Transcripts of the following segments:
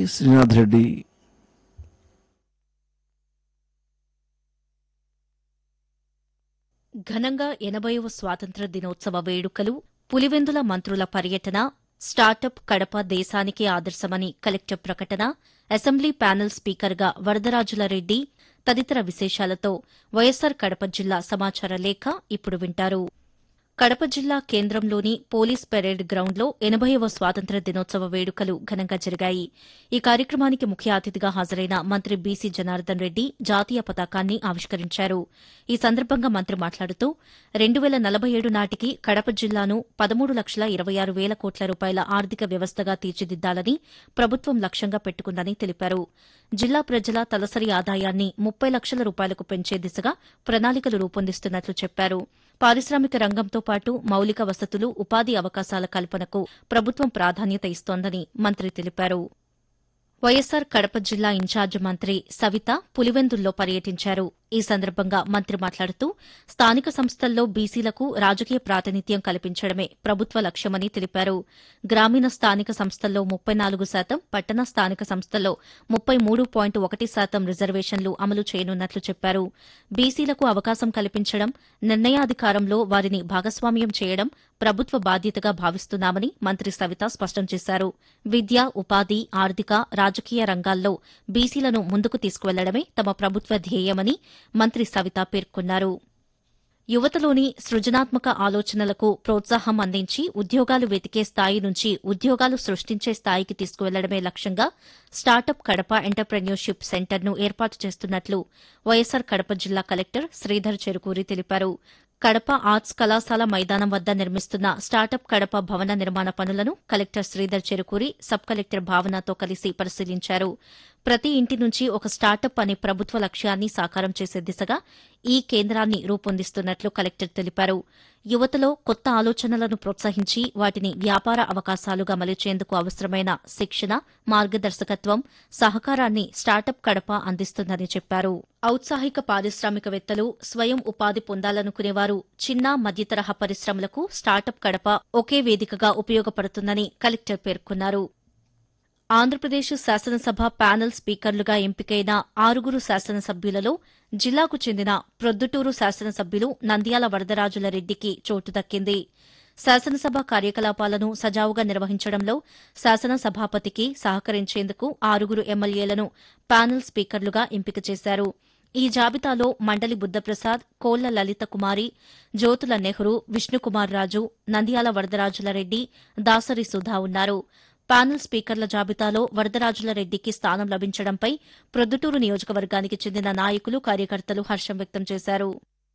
శ్రీనాథ్ రెడ్డి. ఘనంగా 80వ స్వాతంత్ర్య దినోత్సవ వేడుకలు, పులివెందుల మంత్రుల పర్యటన, స్టార్టప్ కడప దేశానికే ఆదర్శమని కలెక్టర్ ప్రకటన, అసెంబ్లీ ప్యానెల్ స్పీకర్గా వరదరాజుల రెడ్డి తదితర విశేషాలతో వైఎస్సార్ కడప జిల్లా సమాచార లేఖ ఇప్పుడు వింటారు. కడప జిల్లా కేంద్రంలోని పోలీస్ పెరేడ్ గ్రౌండ్లో 80వ స్వాతంత్ర్య దినోత్సవ వేడుకలు ఘనంగా జరిగాయి. ఈ కార్యక్రమానికి ముఖ్య అతిథిగా హాజరైన మంత్రి బీసీ జనార్దన్ రెడ్డి జాతీయ పతాకాన్ని ఆవిష్కరించారు. ఈ సందర్భంగా మంత్రి మాట్లాడుతూ 2047 నాటికి కడప జిల్లాను 13,26,000 కోట్ల రూపాయల ఆర్థిక వ్యవస్థగా తీర్చిదిద్దాలని ప్రభుత్వం లక్ష్యంగా పెట్టుకుందని తెలిపారు. జిల్లా ప్రజల తలసరి ఆదాయాన్ని 30 లక్షల రూపాయలకు పెంచే దిశగా ప్రణాళికలు రూపొందిస్తున్నట్లు చెప్పారు. పారిశ్రామిక రంగంతో పాటు మౌలిక వసతులు, ఉపాధి అవకాశాల కల్పనకు ప్రభుత్వం ప్రాధాన్యత ఇస్తోందని మంత్రి తెలిపారు. వైఎస్సార్ కడప జిల్లా ఇన్ఛార్జ్ మంత్రి సవిత పులివెందుల్లో పర్యటించారు. ఈ సందర్భంగా మంత్రి మాట్లాడుతూ స్థానిక సంస్థల్లో బీసీలకు రాజకీయ ప్రాతినిధ్యం కల్పించడమే ప్రభుత్వ లక్ష్యమని తెలిపారు. గ్రామీణ స్థానిక సంస్థల్లో 34%, పట్టణ స్థానిక సంస్థల్లో 33.1% రిజర్వేషన్లు అమలు చేయనున్నట్లు చెప్పారు. బీసీలకు అవకాశం కల్పించడం, నిర్ణయాధికారంలో వారిని భాగస్వామ్యం చేయడం ప్రభుత్వ బాధ్యతగా భావిస్తున్నామని మంత్రి సవిత స్పష్టం చేశారు. విద్య, ఉపాధి, ఆర్థిక, రాజకీయ రంగాల్లో బీసీలను ముందుకు తీసుకువెళ్లడమే తమ ప్రభుత్వ ధ్యేయమని మంత్రి సవిత పేర్కొన్నారు. యువతలోని సృజనాత్మక ఆలోచనలకు ప్రోత్సాహం అందించి ఉద్యోగాలు వెతికే స్థాయి నుంచి ఉద్యోగాలు సృష్టించే స్థాయికి తీసుకువెళ్లడమే లక్ష్యంగా స్టార్టప్ కడప ఎంటర్ప్రెన్యూర్షిప్ సెంటర్ను ఏర్పాటు చేస్తున్నట్లు వైఎస్సార్ కడప జిల్లా కలెక్టర్ శ్రీధర్ చెరుకూరి తెలిపారు. కడప ఆర్ట్స్ కళాశాల మైదానం వద్ద నిర్మిస్తున్న స్టార్టప్ కడప భవన నిర్మాణ పనులను collector Sridhar Cherukuri sub collector భావనతో కలిసి పరిశీలించారు. ప్రతి ఇంటి నుంచి ఒక స్టార్టప్ అనే ప్రభుత్వ లక్ష్యాన్ని సాకారం చేసే దిశగా ఈ కేంద్రాన్ని రూపొందిస్తున్నట్లు కలెక్టర్ తెలిపారు. యువతలో కొత్త ఆలోచనలను ప్రోత్సహించి వాటిని వ్యాపార అవకాశాలుగా మలిచేందుకు అవసరమైన శిక్షణ, మార్గదర్శకత్వం, సహకారాన్ని స్టార్టప్ కడప అందిస్తుందని చెప్పారు. ఔత్సాహిక పారిశ్రామికవేత్తలు, స్వయం ఉపాధి పొందాలనుకునేవారు, చిన్న మధ్యతరహా పరిశ్రమలకు స్టార్టప్ కడప ఒకే వేదికగా ఉపయోగపడుతుందని కలెక్టర్ పేర్కొన్నారు. ఆంధ్రప్రదేశ్ శాసనసభ ప్యానెల్ స్పీకర్లుగా ఎంపికైన 6 శాసనసభ్యులలో జిల్లాకు చెందిన ప్రొద్దుటూరు శాసనసభ్యులు నంద్యాల వరదరాజుల రెడ్డికి చోటు దక్కింది. శాసనసభ కార్యకలాపాలను సజావుగా నిర్వహించడంలో శాసనసభాపతికి సహకరించేందుకు 6 ఎమ్మెల్యేలను ప్యానెల్ స్పీకర్లుగా ఎంపిక చేశారు. ఈ జాబితాలో మండలి బుద్ధప్రసాద్, కోళ్ల లలిత కుమారి, జ్యోతుల నెహ్రూ, విష్ణుకుమార్ రాజు, నంద్యాల వరదరాజుల రెడ్డి, దాసరి సుధా ఉన్నారు. ప్యానెల్ స్పీకర్ల జాబితాలో వరదరాజుల రెడ్డికి స్థానం లభించడంపై ప్రొద్దుటూరు నియోజకవర్గానికి చెందిన నాయకులు, కార్యకర్తలు హర్షం వ్యక్తం చేశారు.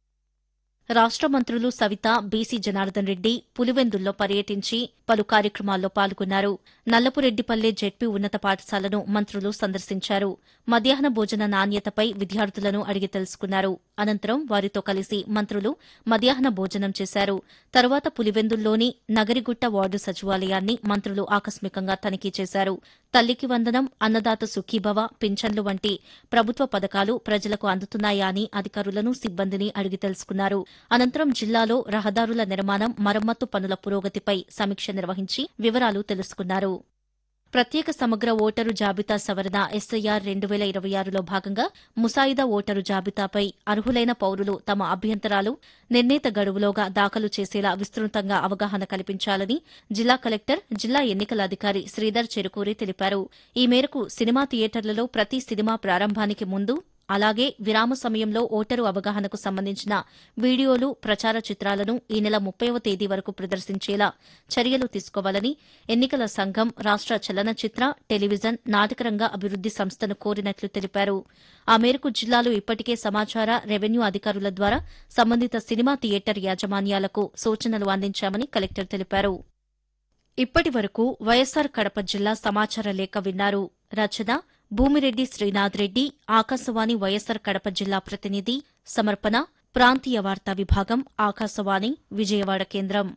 రాష్ట మంత్రులు సవిత, బీసీ జనార్దన్ రెడ్డి పులివెందుల్లో పర్యటించి పలు కార్యక్రమాల్లో పాల్గొన్నారు. నల్లపురెడ్డిపల్లె జెడ్పీ ఉన్నత పాఠశాలను మంత్రులు సందర్శించారు. మధ్యాహ్న భోజన నాణ్యతపై విద్యార్థులను అడిగి తెలుసుకున్నారు. అనంతరం వారితో కలిసి మంత్రులు మధ్యాహ్న భోజనం చేశారు. తరువాత పులివెందుల్లోని నగరిగుట్ట వార్డు సచివాలయాన్ని మంత్రులు ఆకస్మికంగా తనిఖీ చేశారు. తల్లికి వందనం, అన్నదాత సుఖీభవ, పింఛన్లు వంటి ప్రభుత్వ పథకాలు ప్రజలకు అందుతున్నాయా అని అధికారులను, సిబ్బందిని అడిగి తెలుసుకున్నారు. అనంతరం జిల్లాలో రహదారుల నిర్మాణం, మరమ్మత్తు పనుల పురోగతిపై సమీక్ష నిర్వహించి వివరాలు తెలుసుకున్నారు. ప్రత్యేక సమగ్ర ఓటరు జాబితా సవరణ ఎస్ఐఆర్ 2026లో భాగంగా ముసాయిదా ఓటరు జాబితాపై అర్హులైన పౌరులు తమ అభ్యంతరాలు నిర్ణీత గడువులోగా దాఖలు చేసేలా విస్తృతంగా అవగాహన కల్పించాలని జిల్లా కలెక్టర్, జిల్లా ఎన్నికల అధికారి శ్రీధర్ చెరుకూరి తెలిపారు. ఈ మేరకు సినిమా థియేటర్లలో ప్రతి సినిమా ప్రారంభానికి ముందు, అలాగే విరామ సమయంలో ఓటరు అవగాహనకు సంబంధించిన వీడియోలు, ప్రచార చిత్రాలను ఈ నెల 30వ తేదీ వరకు ప్రదర్శించేలా చర్యలు తీసుకోవాలని ఎన్నికల సంఘం రాష్ట చలనచిత్ర, టెలివిజన్, నాటకరంగ అభివృద్ది సంస్థను కోరినట్లు తెలిపారు. ఆ మేరకు జిల్లాలో ఇప్పటికే సమాచార, రెవెన్యూ అధికారుల ద్వారా సంబంధిత సినిమా థియేటర్ యాజమాన్యాలకు సూచనలు అందించామని కలెక్టర్ తెలిపారు. ఇప్పటి వరకు వైఎస్సార్ కడప జిల్లా సమాచార లేఖ విన్నారు. రచన భూమిరెడ్డి శ్రీనాథ్ రెడ్డి, ఆకాశవాణి వైఎస్సార్ కడప జిల్లా ప్రతినిధి. సమర్పణ ప్రాంతీయ వార్తా విభాగం, ఆకాశవాణి విజయవాడ కేంద్రం.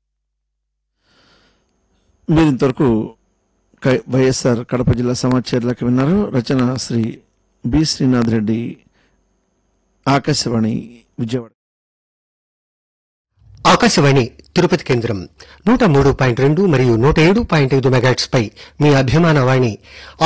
మీరింతవరకు వైఎస్సార్ కడప జిల్లా సమాచార లేఖ విన్నారు. రచన శ్రీ బి శ్రీనాథ్ రెడ్డి, ఆకాశవాణి విజయవాడ. ఆకాశవాణి తిరుపతి కేంద్రం 103.2 మరియు 107.5 మెగాహెర్ట్జ్ పై మీ అభిమాన వాణి